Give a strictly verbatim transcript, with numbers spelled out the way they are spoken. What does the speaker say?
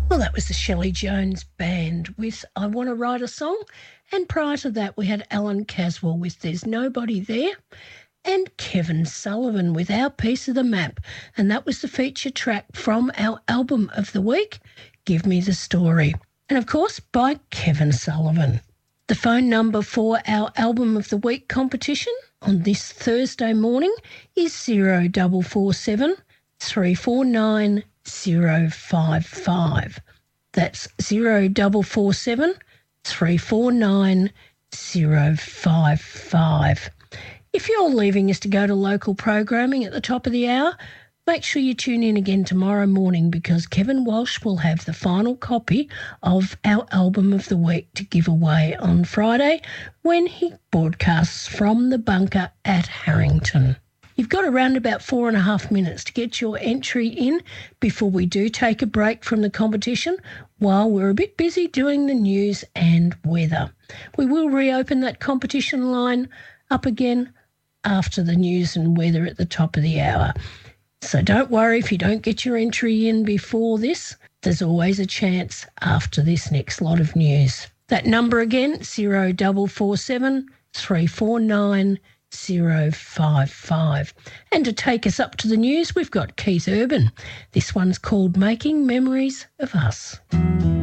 Well, that was the Shelley Jones Band with I Want to Write a Song. And prior to that, we had Alan Caswell with There's Nobody There and Kevin Sullivan with Our Piece of the Map. And that was the feature track from our album of the week, Give Me the Story. And, of course, by Kevin Sullivan. The phone number for our Album of the Week competition on this Thursday morning is zero four four seven, three four nine, zero five five. That's zero four four seven, three four nine, zero five five. If you're leaving us to go to local programming at the top of the hour, make sure you tune in again tomorrow morning because Kevin Walsh will have the final copy of our Album of the Week to give away on Friday when he broadcasts from the bunker at Harrington. You've got around about four and a half minutes to get your entry in before we do take a break from the competition while we're a bit busy doing the news and weather. We will reopen that competition line up again after the news and weather at the top of the hour. So don't worry if you don't get your entry in before this. There's always a chance after this next lot of news. That number again, zero four four seven, three four nine, zero five five. And to take us up to the news, we've got Keith Urban. This one's called Making Memories of Us.